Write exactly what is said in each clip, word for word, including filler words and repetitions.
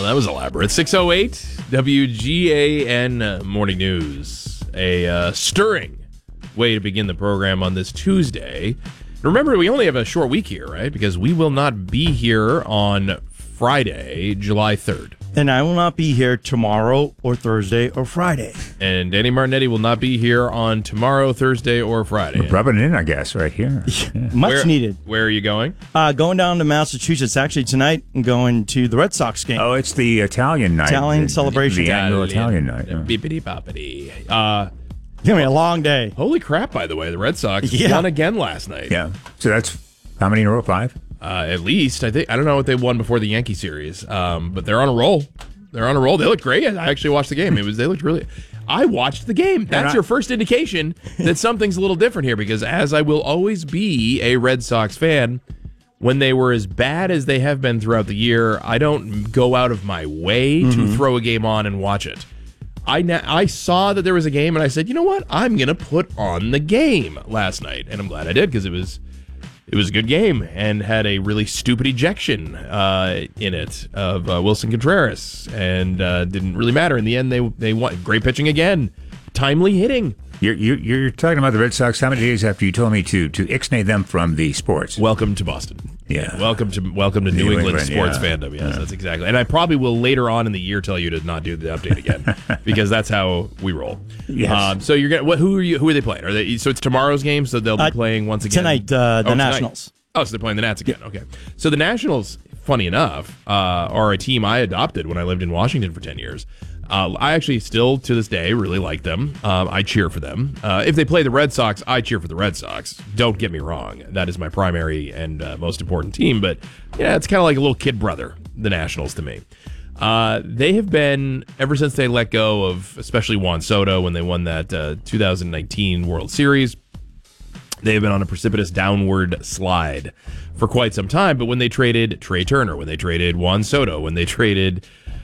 that was elaborate. six oh eight W G A N Morning News. A uh, stirring way to begin the program on this Tuesday. Remember, we only have a short week here, right? Because we will not be here on Friday, July third. And I will not be here tomorrow or Thursday or Friday. And Danny Martinetti will not be here on tomorrow, Thursday, or Friday. We're rubbing it in, I guess, right here. Yeah. Much where, needed. Where are you going? Uh, going down to Massachusetts. Actually, tonight, I'm going to the Red Sox game. Oh, it's the Italian night. Italian the, celebration. The annual Italian night. Yeah. Bippity boppity. Uh, It's going to be a long day. Holy crap, by the way. The Red Sox Yeah. won again last night. Yeah. So that's how many in a row? Five? Uh, at least. I think I don't know what they won before the Yankee series, um, but they're on a roll. They're on a roll. They look great. I actually watched the game. It was they looked really. I watched the game. That's I, your first indication that something's a little different here, because as I will always be a Red Sox fan, when they were as bad as they have been throughout the year, I don't go out of my way mm-hmm. to throw a game on and watch it. I na- I saw that there was a game, and I said, you know what? I'm gonna put on the game last night, and I'm glad I did, because it was. It was a good game and had a really stupid ejection uh, in it of uh, Wilson Contreras, and uh, didn't really matter. In the end, they they won. Great pitching again, timely hitting. You're, you're, you're talking about the Red Sox how many days after you told me to to ixnay them from the sports? Welcome to Boston. Yeah. Welcome to welcome to New, New England, England sports yeah. fandom. Yes, yeah. that's exactly. And I probably will later on in the year tell you to not do the update again because that's how we roll. Yes. Um, so you're gonna. What, who are you? Who are they playing? Are they? So it's tomorrow's game. So they'll be uh, playing once again tonight. Uh, the oh, Nationals. Tonight. Oh, so they're playing the Nats again. Okay. So the Nationals, funny enough, uh, are a team I adopted when I lived in Washington for ten years. Uh, I actually still, to this day, really like them. Um, I cheer for them. Uh, if they play the Red Sox, I cheer for the Red Sox. Don't get me wrong. That is my primary and uh, most important team. But, yeah, it's kind of like a little kid brother, the Nationals, to me. Uh, they have been, ever since they let go of, especially Juan Soto, when they won that uh, two thousand nineteen World Series, they've been on a precipitous downward slide for quite some time. But when they traded Trey Turner, when they traded Juan Soto, when they traded,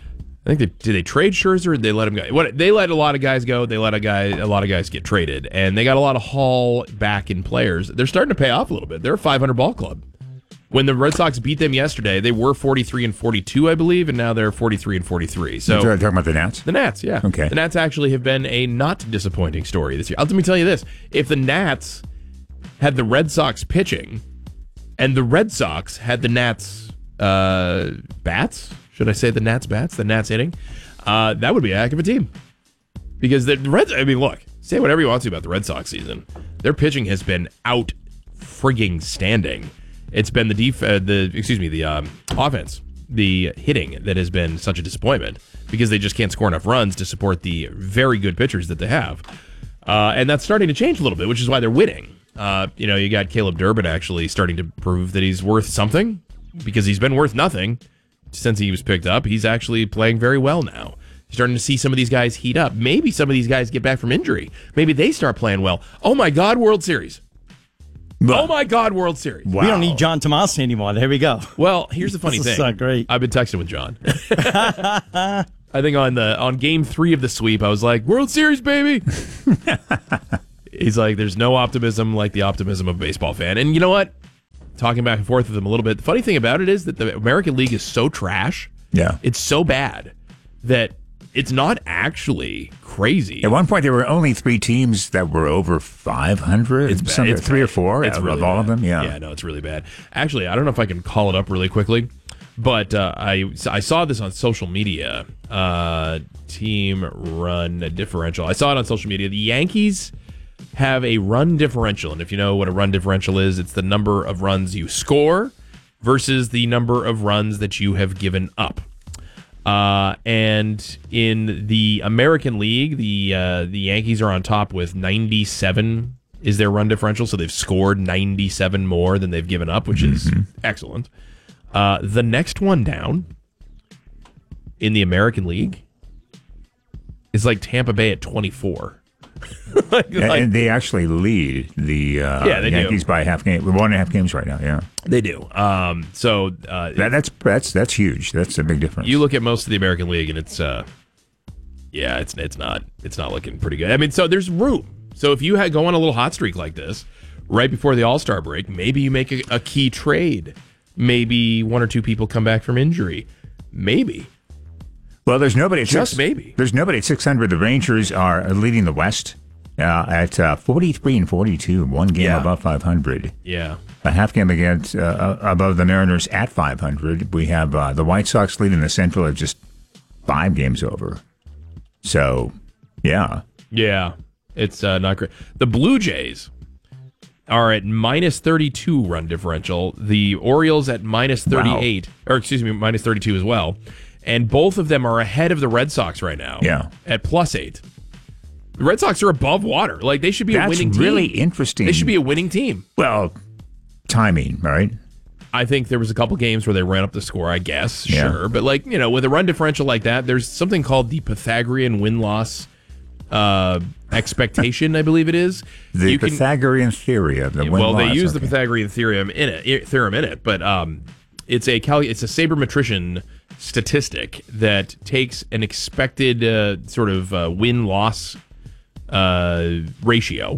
I think they did they trade Scherzer? Or did they let him go? What they let a lot of guys go. They let a guy, a lot of guys get traded, and they got a lot of haul back in players. They're starting to pay off a little bit. They're a five hundred ball club. When the Red Sox beat them yesterday, they were forty-three and forty-two, I believe, and now they're forty-three and forty-three. So you're talking about the Nats? The Nats, yeah. Okay. The Nats actually have been a not disappointing story this year. Let me tell you this: if the Nats had the Red Sox pitching, and the Red Sox had the Nats uh, bats. Should I say the Nats bats? The Nats hitting? Uh, that would be a heck of a team. Because the Reds, I mean, look, say whatever you want to about the Red Sox season. Their pitching has been out frigging standing. It's been the def- uh, the excuse me, the um, offense, the hitting that has been such a disappointment because they just can't score enough runs to support the very good pitchers that they have. Uh, and that's starting to change a little bit, which is why they're winning. Uh, you know, you got Caleb Durbin actually starting to prove that he's worth something because he's been worth nothing since he was picked up. He's actually playing very well now. You're starting to see some of these guys heat up. Maybe some of these guys get back from injury. Maybe they start playing well. Oh, my God, World Series. But, oh, my God, World Series. Wow. We don't need John Tomasi anymore. There we go. Well, here's the funny this thing. Is so great. I've been texting with John. I think on the on game three of the sweep, I was like, World Series, baby. He's like, there's no optimism like the optimism of a baseball fan. And you know what? Talking back and forth with him a little bit. The funny thing about it is that the American League is so trash. Yeah. It's so bad that it's not actually crazy. At one point, there were only three teams that were over five hundred. It's bad. Some, It's three bad. or four it's of really all bad. of them. Yeah. Yeah, no, it's really bad. Actually, I don't know if I can call it up really quickly, but uh, I, I saw this on social media. Uh, team run differential. I saw it on social media. The Yankees have a run differential, and if you know what a run differential is, it's the number of runs you score versus the number of runs that you have given up. Uh, and in the American League, the uh, the Yankees are on top with ninety-seven is their run differential, so they've scored ninety-seven more than they've given up, which is mm-hmm. excellent. Uh, the next one down in the American League is like Tampa Bay at twenty-four. like, and, like, and they actually lead the uh, yeah, they Yankees do. by a half game, one and a half games right now. Yeah, they do. Um, so uh, that, that's that's that's huge. That's a big difference. You look at most of the American League, and it's uh, yeah, it's it's not it's not looking pretty good. I mean, so there's room. So if you had, go on a little hot streak like this right before the All-Star break, maybe you make a, a key trade. Maybe one or two people come back from injury. Maybe. Well, there's nobody at Just six, maybe. There's nobody at six hundred. The Rangers are leading the West uh, at uh, forty-three and forty-two, one game Yeah. above five hundred. Yeah. A half game against uh, above the Mariners at five hundred. We have uh, the White Sox leading the Central at just five games over. So, yeah. Yeah. It's uh, not great. The Blue Jays are at minus thirty-two run differential. The Orioles at minus thirty-eight, or excuse me, minus thirty-two as well. And both of them are ahead of the Red Sox right now. Yeah. At plus eight. The Red Sox are above water. Like, they should be That's a winning team. really interesting. They should be a winning team. Well, timing, right? I think there was a couple games where they ran up the score, I guess. Yeah. Sure. But, like, you know, with a run differential like that, there's something called the Pythagorean win-loss uh, expectation, I believe it is. The You can- Pythagorean theory of the win well, they loss, use the okay. Pythagorean theorem in it, theorem in it, but um, it's a cal- it's a sabermetrician statistic that takes an expected uh, sort of uh, win-loss uh, ratio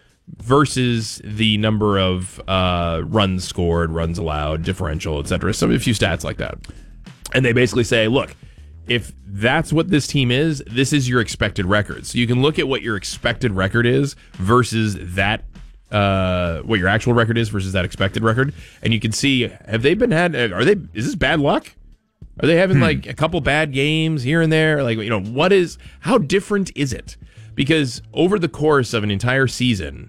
versus the number of uh, runs scored, runs allowed, differential, et cetera. Some a few stats like that, and they basically say, look, if that's what this team is, this is your expected record. So you can look at what your expected record is versus that, uh, what your actual record is versus that expected record, and you can see, have they been had? Are they? Is this bad luck? Are they having like a couple bad games here and there? Like, you know, what is? How different is it? Because over the course of an entire season,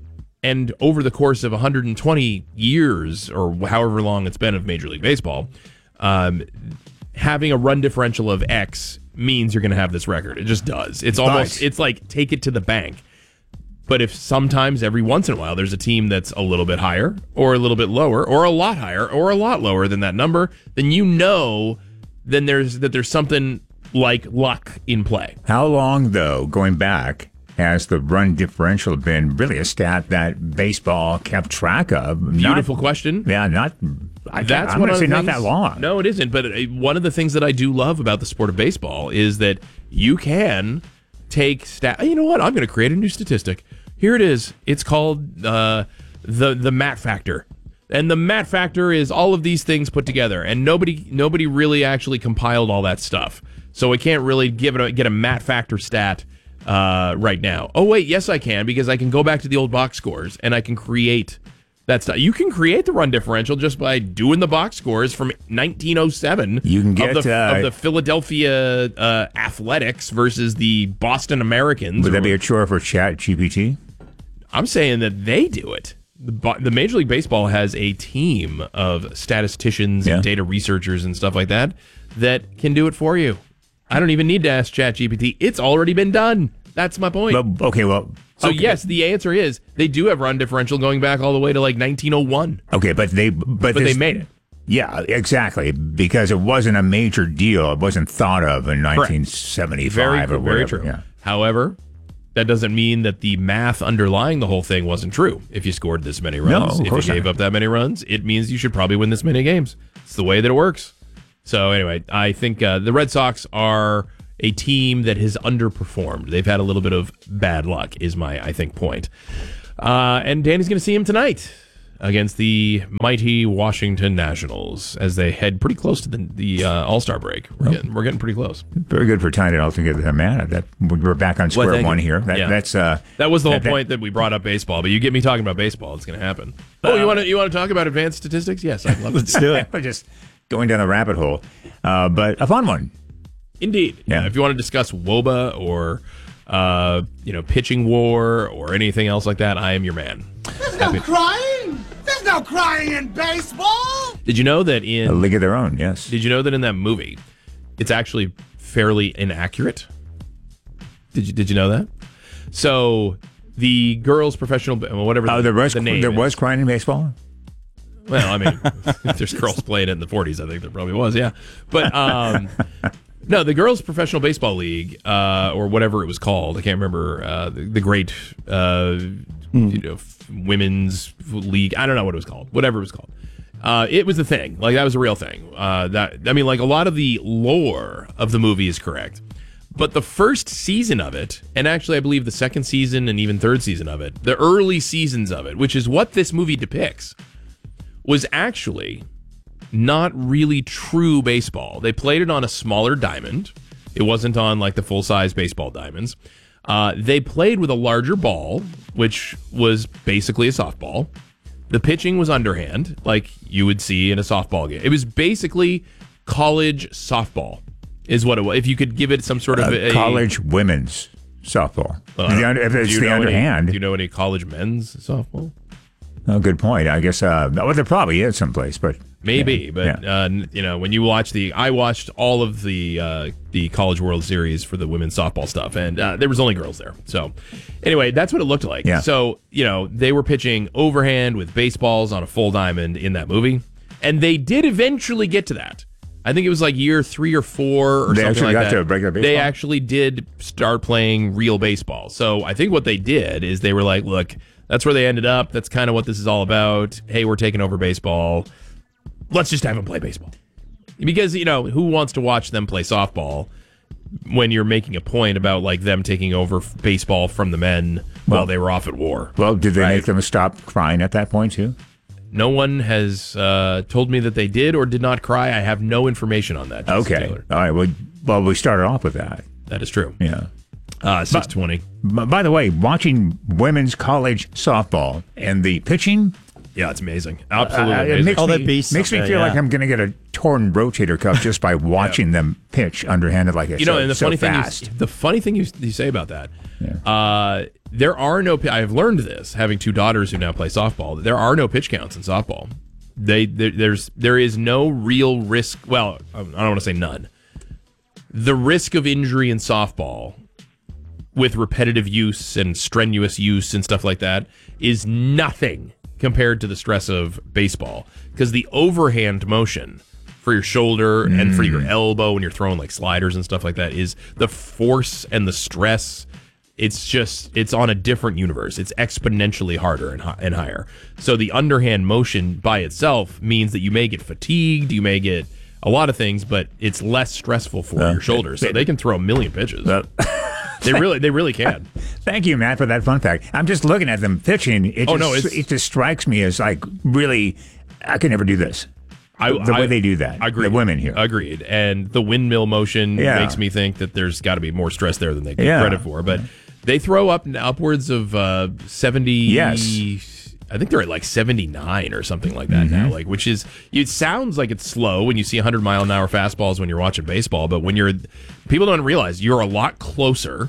and over the course of one hundred twenty years, or however long it's been of Major League Baseball, um, having a run differential of X means you're going to have this record. It just does. It's almost, Nice. it's like take it to the bank. But if sometimes every once in a while there's a team that's a little bit higher or a little bit lower or a lot higher or a lot lower than that number, then you know then there's that there's something like luck in play. How long, though, going back, has the run differential been really a stat that baseball kept track of? Beautiful Not, question. Yeah, not. I can't- That's I'm one going of to say the not things- that long. No, it isn't. But uh, one of the things that I do love about the sport of baseball is that you can take stat. You know what? I'm going to create a new statistic. Here it is. It's called uh, the the Matt factor, and the Matt factor is all of these things put together, and nobody nobody really actually compiled all that stuff, so I can't really give it a, get a Matt factor stat uh, right now. Oh wait, yes I can, because I can go back to the old box scores and I can create that stuff. You can create the run differential just by doing the box scores from nineteen oh seven. You can get, of the, uh, of the Philadelphia uh, Athletics versus the Boston Americans. Would that or- be a chore for Chat G P T? I'm saying that they do it. The, Bo- the Major League Baseball has a team of statisticians Yeah. and data researchers and stuff like that that can do it for you. I don't even need to ask ChatGPT. It's already been done. That's my point. Well, okay, well. so okay. yes, the answer is they do have run differential going back all the way to like nineteen oh one, Okay, but they. But, but this- they made it. Yeah, exactly. Because it wasn't a major deal. It wasn't thought of in nineteen seventy-five Very, or very whatever. true. Yeah. However, that doesn't mean that the math underlying the whole thing wasn't true. If you scored this many runs, of if you course gave not. up that many runs, it means you should probably win this many games. It's the way that it works. So anyway, I think uh, the Red Sox are a team that has underperformed. They've had a little bit of bad luck, is my, I think, point. Uh, and Danny's going to see him tonight against the mighty Washington Nationals as they head pretty close to the, the uh, All-Star break. We're getting, we're getting pretty close. Very good for tying it all together, man. That we're back on square thank one you. here. That, Yeah. That's uh, That was the whole that- that- point that we brought up baseball, but you get me talking about baseball, it's going to happen. Oh, you want to you want to talk about advanced statistics? Yes, I'd love to. Let's do it. We're just going down a rabbit hole, uh, but a fun one. Indeed. Yeah. Yeah. If you want to discuss WOBA or uh, you know, pitching war or anything else like that, I am your man. There's no crying. There's no crying in baseball. Did you know that A in league of their own. Yes. Did you know that in that movie, it's actually fairly inaccurate? Did you Did you know that? So the girls' professional, whatever Oh, the, there was the name there is. was crying in baseball. Well, I mean, if there's girls playing it in the forties, I think there probably was, yeah. But um, no, the Girls Professional Baseball League, uh, or whatever it was called, I can't remember, uh, the, the great uh, you know, f- women's league. I don't know what it was called, whatever it was called. Uh, it was a thing. Like, that was a real thing. Uh, that I mean, like, a lot of the lore of the movie is correct. But the first season of it, and actually I believe the second season and even third season of it, the early seasons of it, which is what this movie depicts, was actually not really true baseball. They played it on a smaller diamond, It wasn't on like the full-size baseball diamonds. Uh, they played with a larger ball, which was basically a softball. The pitching was underhand, like you would see in a softball game. It was basically college softball, is what it was. If you could give it some sort of Uh, a college women's softball. Uh, The under- if it's do you the know underhand. Any, do you know any college men's softball? Oh, good point. I guess uh, well, there probably is someplace, but Maybe, yeah, but yeah. Uh, you know, when you watch the, I watched all of the uh, the College World Series for the women's softball stuff, and uh, there was only girls there. So, anyway, that's what it looked like. Yeah. So, you know, they were pitching overhand with baseballs on a full diamond in that movie, and they did eventually get to that. I think it was like year three or four or They something actually like got that. to regular They baseball? actually did start playing real baseball. So I think what they did is they were like, look, that's where they ended up. That's kind of what this is all about. Hey, we're taking over baseball. Let's just have them play baseball. Because, you know, who wants to watch them play softball when you're making a point about like them taking over f- baseball from the men while Well- they were off at war? Well, did they Right. make them stop crying at that point too? No one has uh, told me that they did or did not cry. I have no information on that. Jason Okay. Taylor. All right. Well, well, we started off with that. That is true. Yeah. Uh, six twenty. B- By the way, watching women's college softball and the pitching, Yeah, it's amazing. Absolutely uh, it amazing. makes Oh, me, that beast makes me up feel there, like yeah. I'm going to get a torn rotator cuff just by watching them pitch underhanded like it. You know, so, and the so funny thing, fast. you, the funny thing you, you say about that, uh, there are no. pi- I've learned this having two daughters who now play softball. There are no pitch counts in softball. They there, there's there is no real risk. Well, I don't want to say none. The risk of injury in softball with repetitive use and strenuous use and stuff like that is nothing compared to the stress of baseball, because the overhand motion for your shoulder and for your elbow when you're throwing like sliders and stuff like that is the force and the stress. It's just, it's on a different universe. It's exponentially harder and, hi- and higher. So the underhand motion by itself means that you may get fatigued, you may get a lot of things, but it's less stressful for your shoulders. So they can throw a million pitches. Uh, They really, they really can. Thank you, Matt, for that fun fact. I'm just looking at them pitching. It Oh, just, no, it's- it just strikes me as like really, I could never do this. I, the way I- they do that. Agreed. The women here. Agreed. And the windmill motion Yeah. makes me think that there's got to be more stress there than they give Yeah. credit for. But they throw up upwards of uh, seventy. Yes. I think they're at like seventy-nine or something like that Mm-hmm. now. Like, which is, it sounds like it's slow when you see one hundred mile an hour fastballs when you're watching baseball, but when you're, people don't realize you're a lot closer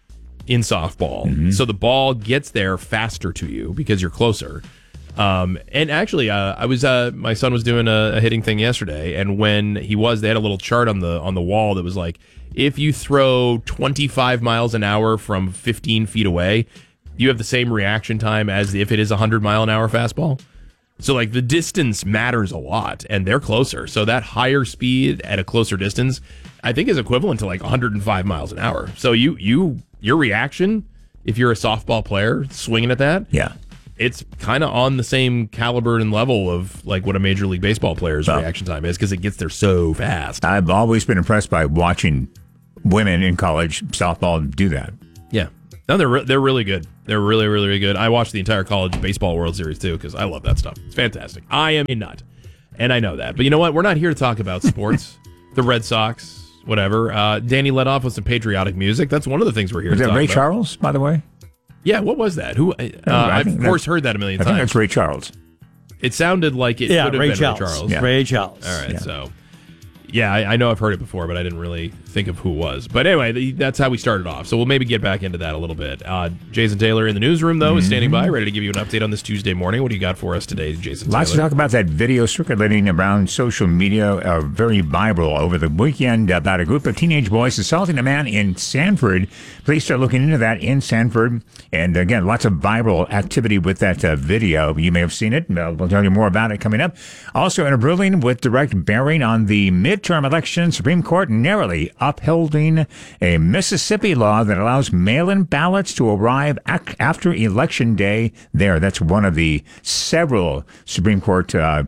in softball. Mm-hmm. So the ball gets there faster to you because you're closer. Um, and actually, uh, I was uh, my son was doing a, a hitting thing yesterday, and when he was, they had a little chart on the on the wall that was like, if you throw twenty-five miles an hour from fifteen feet away, you have the same reaction time as if it is a hundred mile an hour fastball. So like the distance matters a lot, and they're closer. So that higher speed at a closer distance, I think, is equivalent to like one hundred five miles an hour. So you you your reaction, if you're a softball player swinging at that, Yeah. it's kind of on the same caliber and level of like what a Major League Baseball player's Well, reaction time is, because it gets there so fast. I've always been impressed by watching women in college softball do that. Yeah, no, they're re- they're really good. They're really really really good. I watched the entire college baseball World Series too because I love that stuff. It's fantastic. I am a nut, and I know that. But you know what? We're not here to talk about sports. The Red Sox, whatever. Uh, Danny led off with some patriotic music. That's one of the things we're here Is to that talk Ray about. Charles, by the way? Yeah, what was that? Who? Uh, I I've think of course that's- heard that a million I think times. that's Ray Charles. It sounded like it Yeah, could have Ray been Charles. Ray Charles. Yeah. Ray Charles. All right, Yeah. so yeah, I, I know I've heard it before, but I didn't really think of who it was. But anyway, the, that's how we started off. So we'll maybe get back into that a little bit. Uh, Jason Taylor in the newsroom, though, is standing by, ready to give you an update on this Tuesday morning. What do you got for us today, Jason Lots to Taylor? talk about that video circulating around social media, uh, very viral over the weekend about a group of teenage boys assaulting a man in Sanford. Police are looking into that in Sanford. And again, lots of viral activity with that uh, video. You may have seen it. Uh, we'll tell you more about it coming up. Also, in a ruling with direct bearing on the midterm elections, Supreme Court narrowly upholding a Mississippi law that allows mail-in ballots to arrive ac- after Election Day there. That's one of the several Supreme Court uh,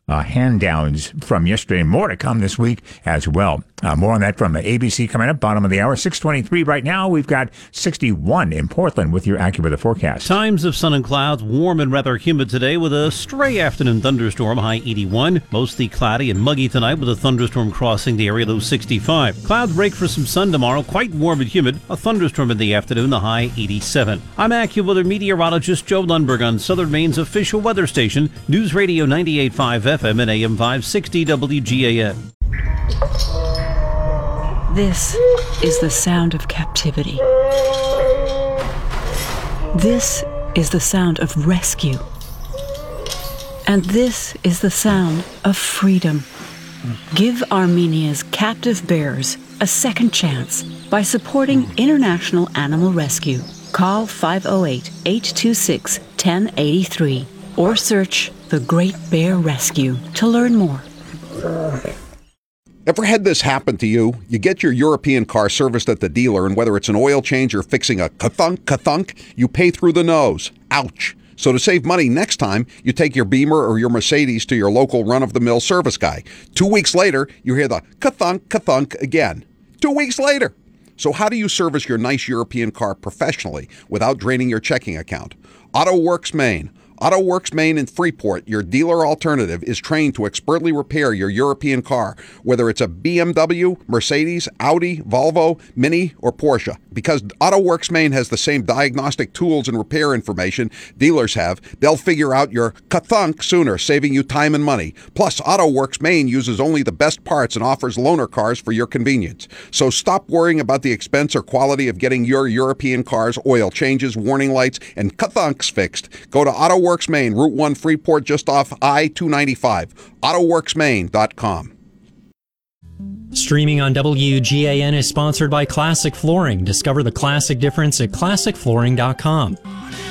uh, hand-downs from yesterday. More to come this week as well. Uh, more on that from A B C coming up, bottom of the hour. six twenty-three right now. We've got sixty-one in Portland with your AccuWeather forecast. Times of sun and clouds, warm and rather humid today with a stray afternoon thunderstorm, high eighty-one. Mostly cloudy and muggy tonight with a thunderstorm crossing the area, low sixty-five. Clouds break for some sun tomorrow, quite warm and humid. A thunderstorm in the afternoon, the high eighty-seven. I'm AccuWeather meteorologist Joe Lundberg on Southern Maine's official weather station, News Radio ninety-eight point five F M and A M five sixty W G A N. This is the sound of captivity. This is the sound of rescue. And this is the sound of freedom. Give Armenia's captive bears a second chance by supporting International Animal Rescue. Call five oh eight, eight two six, one oh eight three or search The Great Bear Rescue to learn more. Ever had this happen to you? You get your European car serviced at the dealer, and whether it's an oil change or fixing a ka-thunk, ka-thunk, you pay through the nose. Ouch. So to save money next time, you take your Beamer or your Mercedes to your local run-of-the-mill service guy. Two weeks later, you hear the ka-thunk, ka-thunk again. Two weeks later. So how do you service your nice European car professionally without draining your checking account? AutoWorks Maine. AutoWorks Maine in Freeport, your dealer alternative, is trained to expertly repair your European car, whether it's a B M W, Mercedes, Audi, Volvo, Mini, or Porsche. Because AutoWorks Maine has the same diagnostic tools and repair information dealers have, they'll figure out your ka-thunk sooner, saving you time and money. Plus, AutoWorks Maine uses only the best parts and offers loaner cars for your convenience. So stop worrying about the expense or quality of getting your European car's oil changes, warning lights, and ka-thunks fixed. Go to AutoWorks AutoWorks Maine, Route one Freeport, just off I two ninety-five. auto works maine dot com. Streaming on W G A N is sponsored by Classic Flooring. Discover the classic difference at classic flooring dot com.